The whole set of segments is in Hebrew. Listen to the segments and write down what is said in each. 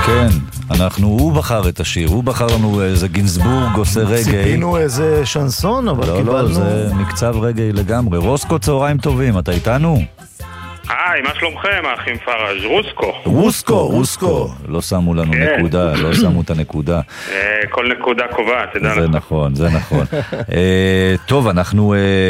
כן, הוא בחר את השיר, הוא בחר לנו איזה גינסבורג עושה רגעי. ציפינו איזה שנסון, אבל קיבלנו... לא, זה מקצב רגעי לגמרי. רוסקו, צהריים טובים, אתה איתנו? היי, מה שלומכם, האחים פרש? רוסקו. לא שמו לנו נקודה, לא שמו את הנקודה. כל נקודה קובעת, תדע לך. זה נכון. טוב, אנחנו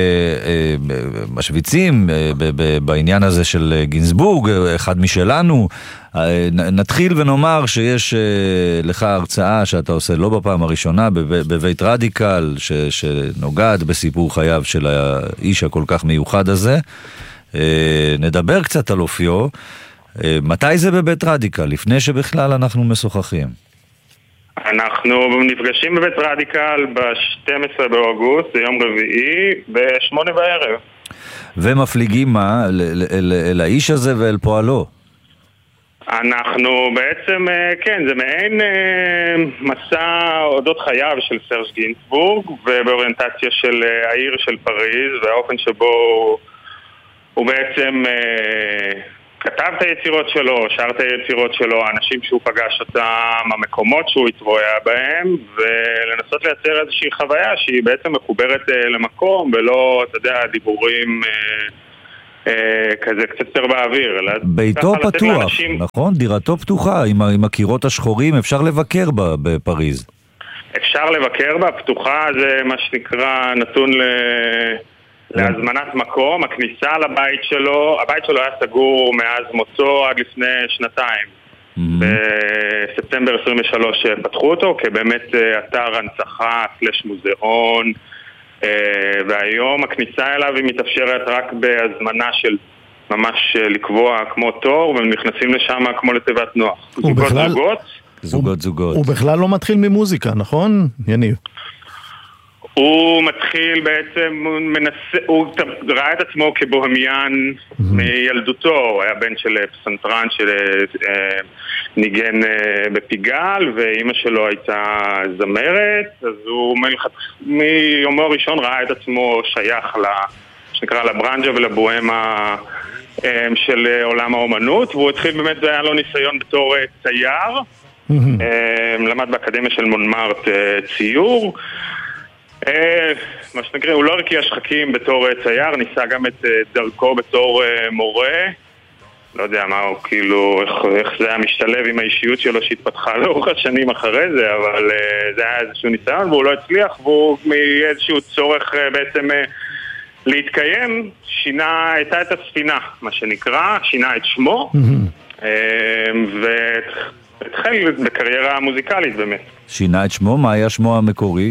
משוויצים בעניין הזה של גינסבורג, אחד משלנו. נתחיל ונאמר שיש לך הרצאה שאתה עושה לא בפעם הראשונה בבית רדיקל, שנוגעת בסיפור חייו של האיש הכל כך מיוחד הזה. נדבר קצת על אופיו. מתי זה בבית רדיקל? לפני שבכלל אנחנו משוחחים. אנחנו נפגשים בבית רדיקל ב-12 באוגוסט, יום רביעי, ב-8 בערב. ומפליגים מה? אל האיש הזה ואל פועלו. אנחנו בעצם, כן, זה מעין מסע אודות חייו של סרז' גינסבורג, ובאוריינטציה של העיר של פריז, והאופן שבו הוא בעצם כתב את היצירות שלו, שר את היצירות שלו, האנשים שהוא פגש אותם, המקומות שהוא התרועע בהם, ולנסות לייצר איזושהי חוויה שהיא בעצם מחוברת למקום, ולא, אתה יודע, דיבורים כזה קצת יותר באוויר. ביתו פתוח, נכון? דירתו פתוחה, עם הקירות השחורים, אפשר לבקר בפריז. אפשר לבקר בה, פתוחה זה מה שנקרא נתון להזמנת מקום. הכניסה לבית שלו, הבית שלו היה סגור מאז מוצאו עד לפני שנתיים. בספטמבר 23 פתחו אותו כבאמת אתר הנצחה סלש מוזיאון, והיום הכניסה אליו היא מתאפשרת רק בהזמנה של ממש לקבוע כמו תור, והם נכנסים לשם כמו לתיבת נוח. זוגות. הוא בכלל לא מתחיל ממוזיקה, נכון, יניב? הוא מתחיל בעצם, הוא ראה את עצמו כבוהמיין מילדותו, הוא היה בן של פסנתרן שניגן בפיגל, ואימא שלו הייתה זמרת, אז הוא מיומו הראשון ראה את עצמו שייך שנקרא לברנג'ה ולבוהמה של עולם האומנות, והוא התחיל באמת, היה לו ניסיון בתור צייר, למד באקדמיה של מונמרט ציור, מה שנקרא, הוא לא הרקיע שחקים בתור צייר, ניסה גם את דרכו בתור מורה, לא יודע מה הוא כאילו, איך זה היה משתלב עם האישיות שלו שהתפתחה לאורך השנים אחרי זה, אבל זה היה איזשהו ניסיון והוא לא הצליח, והוא מאיזשהו צורך בעצם להתקיים, הייתה את הספינה, מה שנקרא, שינה את שמו, והתחיל בקריירה מוזיקלית באמת. שינה את שמו? מה היה שמו המקורי?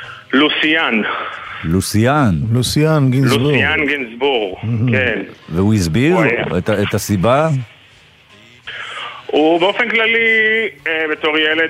לוסיאן גינסבורג, כן. והוא הסביר את הסיבה? הוא באופן כללי בתור ילד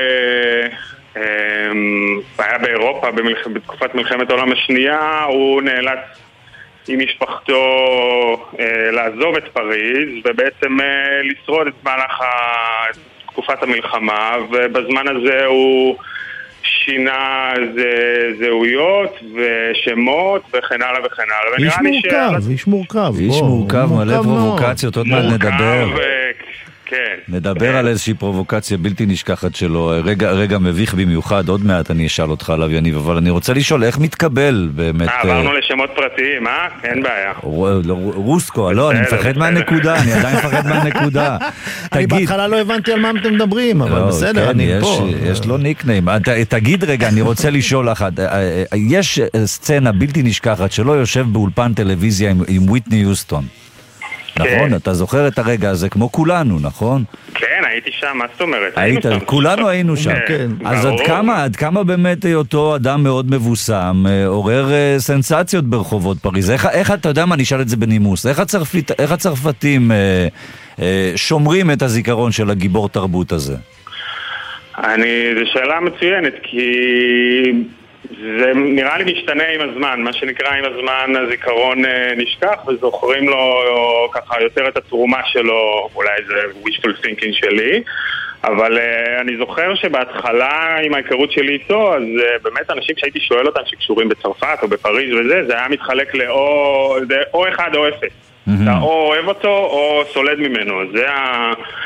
שהיה באירופה בתקופת מלחמת העולם השנייה, הוא נאלץ עם משפחתו לעזוב את פריז ובעצם לשרוד את מהלך תקופת המלחמה, ובזמן הזה הוא שינה זהויות ושמות וכן הלאה וכן הלאה. איש מורכב, מלא פרובוקציות, עוד מעט נדבר. כן. נדבר על איזושהי פרובוקציה בלתי נשכחת שלו, רגע מביך במיוחד, עוד מעט אני אשאל אותך עליו יניב, אבל אני רוצה לשאול איך מתקבל באמת... עברנו לשמות פרטיים, אין בעיה. רוסקו, לא, אני מפחד מהנקודה, אני עדיין מפחד מהנקודה. אני בהתחלה לא הבנתי על מה אתם מדברים, אבל בסדר, אני פה. יש לו ניקניים. תגיד רגע, אני רוצה לשאול לך, יש סצנה בלתי נשכחת שלא יושב באולפן טלוויזיה עם וויטני יוסטון. נכון, אתה זוכר את הרגע הזה כמו כולנו, נכון? כן, הייתי שם, מה זאת אומרת? כולנו היינו שם. אז עד כמה באמת אותו אדם מאוד מבוסם עורר סנסציות ברחובות פריז? איך אתה יודע מה, נשאל את זה בנימוס, איך הצרפתים שומרים את הזיכרון של הגיבור תרבות הזה? זו שאלה מצוינת, כי זה נראה לי משתנה עם הזמן, מה שנקרא עם הזמן הזיכרון נשכח וזוכרים לו ככה יותר את התרומה שלו, אולי זה wishful thinking שלי, אבל אני זוכר שבהתחלה עם ההיכרות שלי איתו, אז באמת אנשים שהייתי שואל אותם שקשורים בצרפת או בפריז וזה, זה היה מתחלק או אחד או אפס. אתה או אוהב אותו או סולד ממנו, זה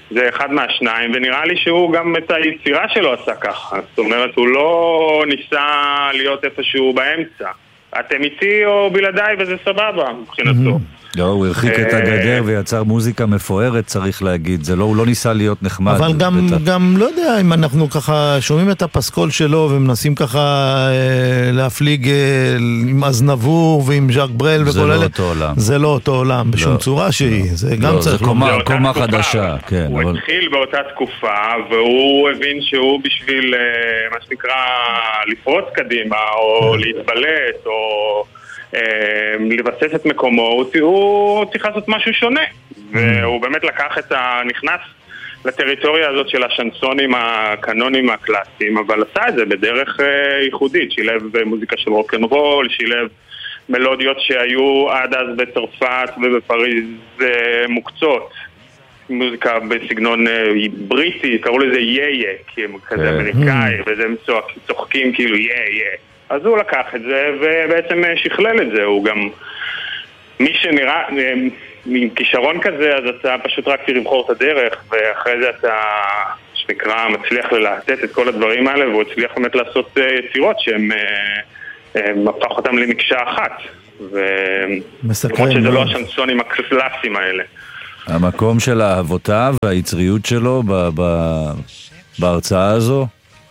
זה אחד מהשניים, ונראה לי שהוא גם את היצירה שלו עשה ככה. זאת אומרת, הוא לא ניסה להיות איפשהו באמצע. אתם איתי או בלעדיי וזה סבבה מבחינתו. לא, הוא הרחיק את הגדר ויצר מוזיקה מפוארת, צריך להגיד. זה לא, הוא לא ניסה להיות נחמד. אבל גם לא יודע אם אנחנו ככה שומעים את הפסקול שלו ומנסים ככה להפליג עם אזנבור ועם ז'אק ברל וכל אלה. זה לא אותו עולם. זה לא אותו עולם בשום צורה שהיא. זה גם צריך לומר. זה קומה חדשה. הוא התחיל באותה תקופה והוא הבין שהוא בשביל מה שנקרא לפרוץ קדימה או להתבלט או לבסס את מקומו, הוא צריך לעשות משהו שונה, והוא באמת לקח נכנס לטריטוריה הזאת של השנסונים הקנונים הקלאסיים, אבל עשה את זה בדרך ייחודית, שילב מוזיקה של רוק'נ'רול, שילב מלודיות שהיו עד אז בצרפת ובפריז מוקצות, מוזיקה בסגנון בריטי, קראו לזה יהיה, כי הם כזה אמריקאי, וזה צוחקים כאילו יהיה. אז הוא לקח את זה ובעצם שכלל את זה. הוא גם מי שנראה עם כישרון כזה, אז אתה פשוט רק לבחור את הדרך, ואחרי זה אתה שנקרא מצליח ללהטט את כל הדברים האלה, והוא הצליח באמת לעשות יצירות שהם הפך אותם למקשה אחת, ולמרות שזה לא השנסונים הקלאסיים האלה. המקום של אהבותיו והיצריות שלו בהרצאה הזו?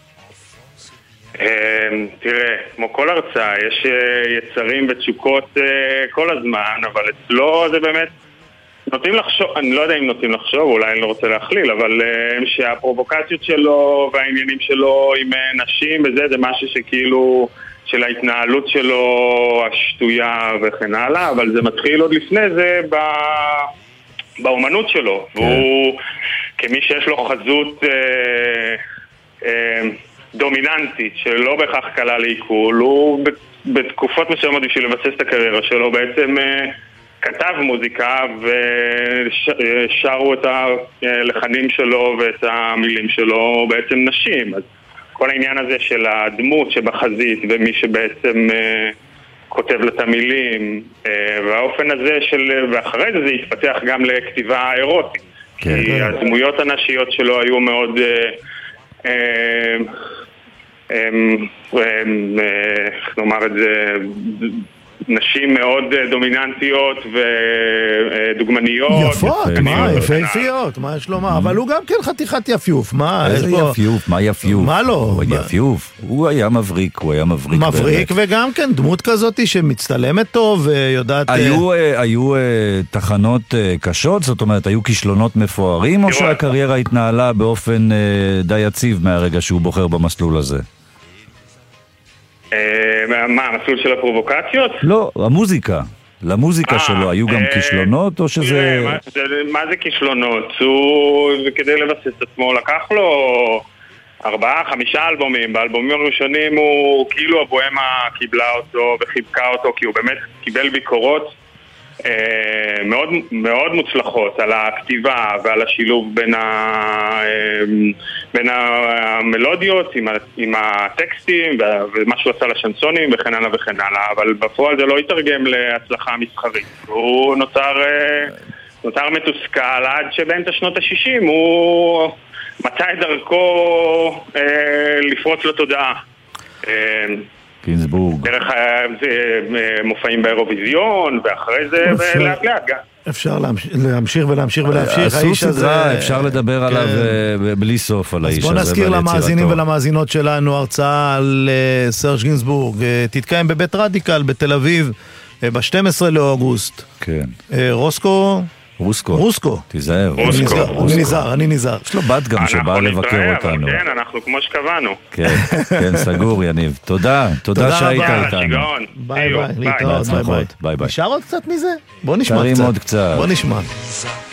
תראה, כמו כל הרצאה, יש יצרים ותשוקות כל הזמן, אבל אצלו זה באמת נוטים לחשוב, אני לא יודע אם נוטים לחשוב, אולי אני לא רוצה להכליל, אבל שהפרובוקציות שלו והעניינים שלו עם נשים וזה, זה משהו שכאילו של ההתנהלות שלו השטויה וכן הלאה, אבל זה מתחיל עוד לפני זה באומנות שלו, והוא כמי שיש לו חזות דומיננטית, שלא בהכרח קלה לעיכול, הוא בתקופות מסוימות בשביל לבסס את הקריירה שלו, בעצם כתב מוזיקה ושרו את הלחנים שלו ואת המילים שלו בעצם נשים. אז כל העניין הזה של הדמות שבחזית ומי שבעצם כותב לה את המילים, והאופן הזה ואחרי זה התפתח גם לכתיבה אירוטית, כי הדמויות הנשיות שלו היו מאוד נאמר את זה, נשים מאוד דומיננטיות ודוגמניות. יפות, מה? יפהפיות, מה יש לומר? אבל הוא גם כן חתיכת יפיוף, מה? איזה יפיוף, מה יפיוף? מה לא? יפיוף, הוא היה מבריק, מבריק וגם כן דמות כזאת שמצטלמת טוב ויודעת... היו תחנות קשות? זאת אומרת, היו כישלונות מפוארים או שהקריירה התנהלה באופן די יציב מהרגע שהוא בוחר במסלול הזה? מה, המסלול של הפרובוקציות? לא, המוזיקה. למוזיקה שלו היו גם כישלונות או שזה... מה זה כישלונות? כדי לבסס את עצמו לקח לו 4-5 אלבומים. באלבומים הראשונים הוא כאילו הבוהמה קיבלה אותו וחיבקה אותו, כי הוא באמת קיבל ביקורות מאוד, מאוד מוצלחות על הכתיבה ועל השילוב בין המלודיות עם הטקסטים ומה שהוא עשה לשנסונים וכן הלאה וכן הלאה, אבל בפועל זה לא יתרגם להצלחה מסחרית. הוא נותר מתוסכל עד שבאמצע שנות ה-60 הוא מצא את דרכו לפרוץ לתודעה. גינסבורג. דרך מופעים באירוויזיון, ואחרי זה לאט לאט גם. אפשר להמשיך ולהמשיך ולהמשיך. עשו סדרה, אפשר לדבר עליו בלי סוף על האיש הזה. אז בוא נזכיר למאזינים ולמאזינות שלנו הרצאה על סרג' גינסבורג. תתקיים בבית רדיקל בתל אביב ב-12 לאוגוסט. כן. רוסקו. תיזהר. אני נזהר. יש לו בת גם שבא לבקר אותנו. כן, אנחנו כמו שקבענו. כן, סגור יניב. תודה שהיית איתנו. ביי ביי. להתראות. ביי ביי. נשאר עוד קצת מזה? בוא נשמע קצת. בוא נשמע.